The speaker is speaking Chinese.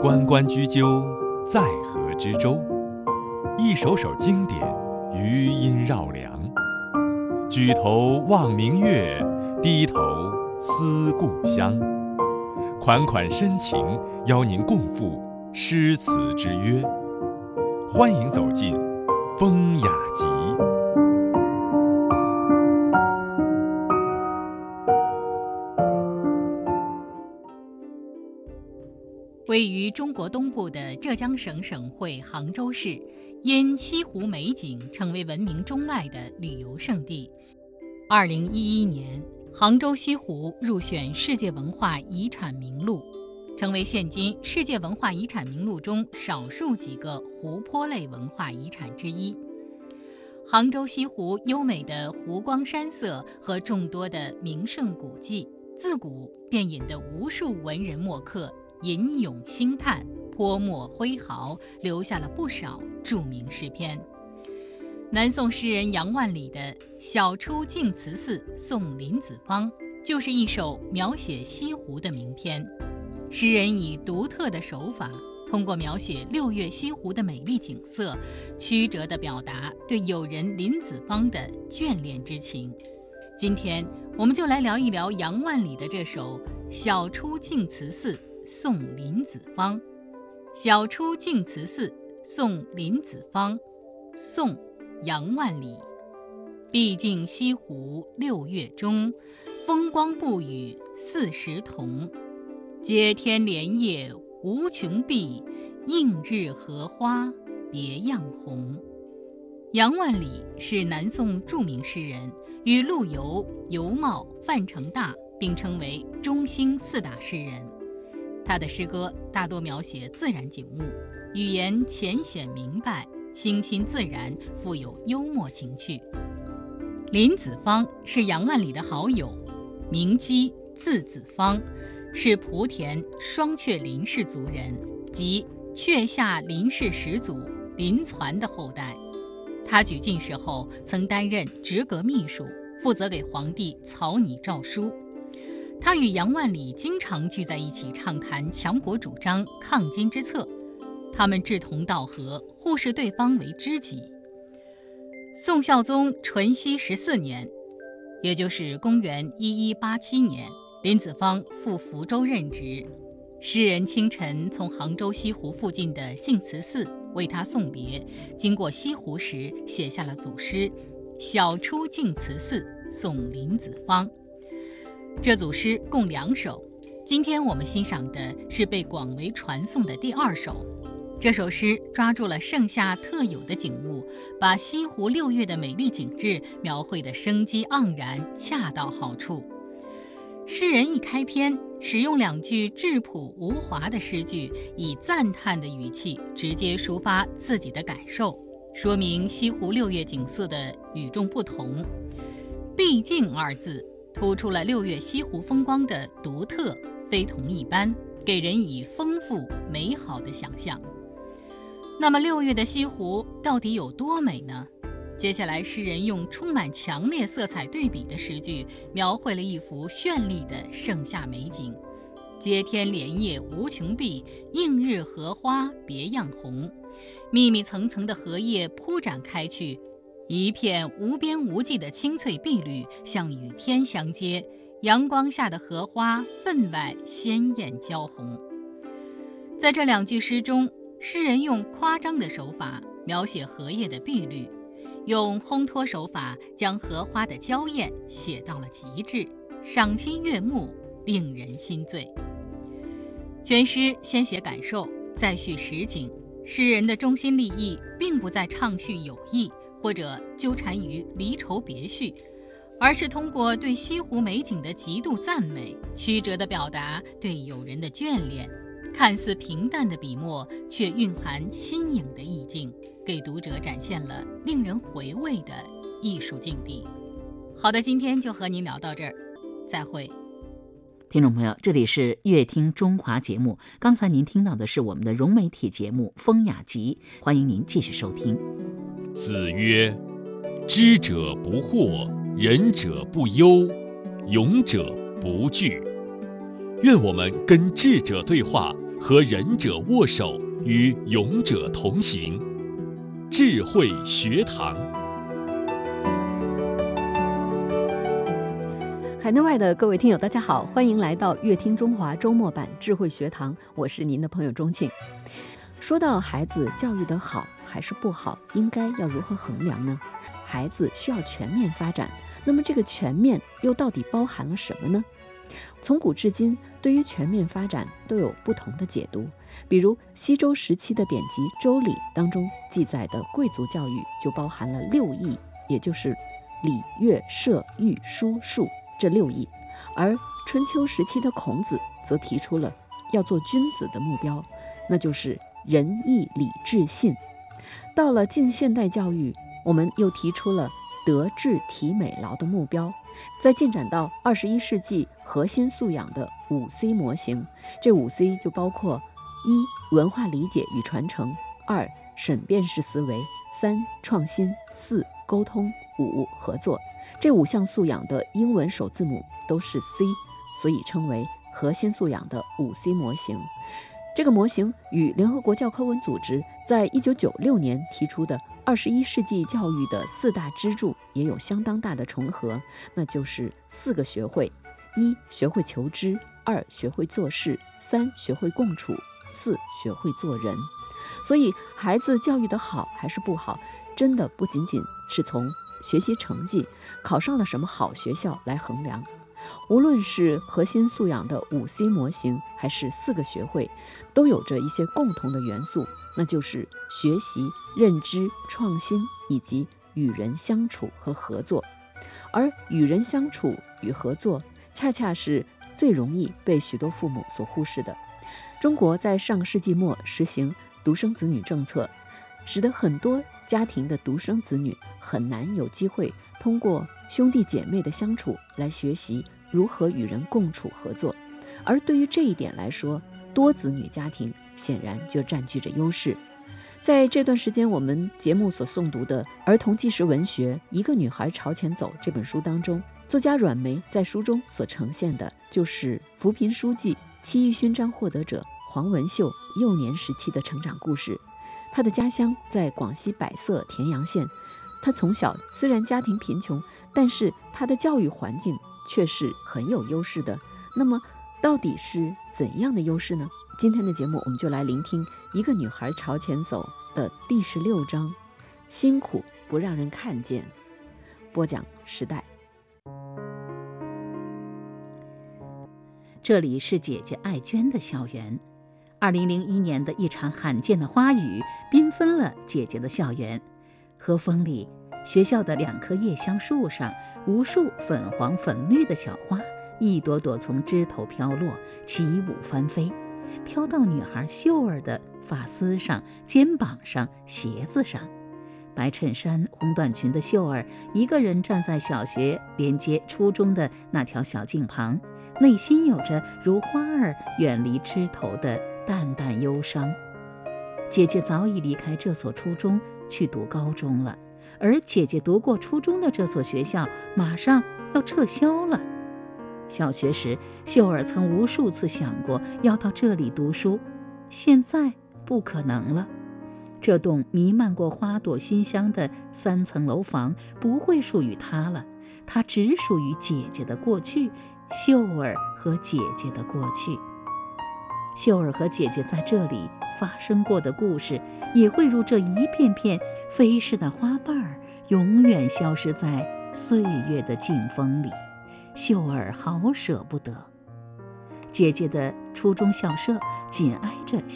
关关雎鸠，在河之洲。一首首经典，余音绕梁。举头望明月，低头思故乡。款款深情，邀您共赴诗词之约。欢迎走进风雅集。 位于中国东部的浙江省省会杭州市，因西湖美景成为闻名中外的旅游胜地。2011年，杭州西湖入选世界文化遗产名录，成为现今世界文化遗产名录中少数几个湖泊类文化遗产之一。杭州西湖优美的湖光山色和众多的名胜古迹，自古便引得无数文人墨客吟咏兴叹，泼墨挥毫，留下了不少著名诗篇。南宋诗人杨万里的《晓出净慈寺送林子方》就是一首描写西湖的名篇。诗人以独特的手法，通过描写6月西湖的美丽景色，曲折地表达对友人林子方的眷恋之情。今天我们就来聊一聊杨万里的这首《晓出净慈寺送林子方》。晓出净慈寺送林子方，宋杨万里。毕竟西湖6月中，风光不与40同。接天莲叶无穷碧，映日荷花别样红。杨万里是南宋著名诗人，与陆游、尤袤、范成大并称为中兴4大诗人。他的诗歌大多描写自然景物，语言浅显明白，清新自然，富有幽默情趣。林子方是杨万里的好友，名基，字子方，是莆田双雀林氏族人，即雀下林氏始祖林攒的后代。他举进士后，曾担任直阁秘书，负责给皇帝草拟诏书。他与杨万里经常聚在一起畅谈强国主张、抗金之策，他们志同道合，互视对方为知己。宋孝宗淳熙14年，也就是公元1187年，林子方赴福州任职，诗人清晨从杭州西湖附近的净慈寺为他送别，经过西湖时写下了组诗《晓出净慈寺送林子方》。这组诗共2首，今天我们欣赏的是被广为传颂的第2首。这首诗抓住了盛夏特有的景物，把西湖6月的美丽景致描绘得生机盎然，恰到好处。诗人一开篇，使用2句质朴无华的诗句，以赞叹的语气直接抒发自己的感受，说明西湖6月景色的与众不同。毕竟2字突出了6月西湖风光的独特，非同一般，给人以丰富美好的想象。那么6月的西湖到底有多美呢？接下来诗人用充满强烈色彩对比的诗句，描绘了一幅绚丽的盛夏美景。接天莲叶无穷碧，映日荷花别样红。密密层层的荷叶铺展开去，一片无边无际的青翠碧绿，像与天相接，阳光下的荷花分外鲜艳娇红。在这2句诗中，诗人用夸张的手法描写荷叶的碧绿，用烘托手法将荷花的娇艳写到了极致，赏心悦目，令人心醉。全诗先写感受，再叙实景，诗人的中心立意并不在畅叙友谊，或者纠缠于离愁别绪，而是通过对西湖美景的极度赞美，曲折地表达对友人的眷恋。看似平淡的笔墨，却蕴含新颖的意境，给读者展现了令人回味的艺术境地。好的，今天就和您聊到这儿，再会。 听众朋友，这里是乐听中华节目，刚才您听到的是我们的融媒体节目《风雅集》，欢迎您继续收听。 子曰：知者不惑，仁者不忧，勇者不惧。愿我们跟智者对话， 和仁者握手，与勇者同行。智慧学堂。 海内外的各位听友大家好，欢迎来到乐听中华周末版智慧学堂，我是您的朋友钟庆。说到孩子教育的好还是不好，应该要如何衡量呢？孩子需要全面发展，那么这个全面又到底包含了什么呢？从古至今，对于全面发展都有不同的解读。比如西周时期的典籍《周礼》当中记载的贵族教育就包含了6艺，也就是礼、乐、射、御、书、数这6艺。而春秋时期的孔子则提出了要做君子的目标，那就是仁义礼智信。到了近现代教育，我们又提出了德智体美劳的目标。再进展到21世纪核心素养的5C 模型，这5C 就包括1文化理解与传承，2审辩式思维，3创新，4沟通，5合作。这5项素养的英文首字母都是 C， 所以称为核心素养的5C 模型。这个模型与联合国教科文组织在1996年提出的21世纪教育的4大支柱也有相当大的重合，那就是4个学会：1学会求知，2学会做事，3学会共处，4学会做人。所以孩子教育的好还是不好，真的不仅仅是从学习成绩考上了什么好学校来衡量。无论是核心素养的5C 模型，还是4个学会，都有着一些共同的元素，那就是学习、认知、创新以及与人相处和合作。而与人相处与合作，恰恰是最容易被许多父母所忽视的。中国在上个世纪末实行独生子女政策，使得很多家庭的独生子女很难有机会通过兄弟姐妹的相处来学习如何与人共处合作。而对于这一点来说，多子女家庭显然就占据着优势。在这段时间我们节目所诵读的儿童纪实文学《一个女孩朝前走》这本书当中，作家阮梅在书中所呈现的就是扶贫书记、7艺勋章获得者黄文秀幼年时期的成长故事。他的家乡在广西百色田阳县，他从小虽然家庭贫穷，但是他的教育环境却是很有优势的。那么到底是怎样的优势呢？今天的节目我们就来聆听《一个女孩朝前走》的第16章，辛苦不让人看见。播讲时代。 这里是姐姐爱娟的校园。2001年的一场罕见的花雨缤纷了姐姐的校园。和风里，学校的2棵叶香树上，无数粉黄粉绿的小花一朵朵从枝头飘落，起舞翻飞，飘到女孩秀儿的发丝上、肩膀上、鞋子上。白衬衫红短裙的秀儿一个人站在小学连接初中的那条小径旁，内心有着如花儿远离枝头的淡淡忧伤。姐姐早已离开这所初中去读高中了，而姐姐读过初中的这所学校马上要撤销了。小学时，秀儿曾无数次想过要到这里读书，现在不可能了。这栋弥漫过花朵馨香的3层楼房不会属于她了，它只属于姐姐的过去，秀儿和姐姐的过去。秀儿和姐姐在这里发生过的故事，也会如这一片片飞逝的花瓣儿，永远消失在岁月的劲风里。秀儿好舍不得。姐姐的初中校舍紧挨着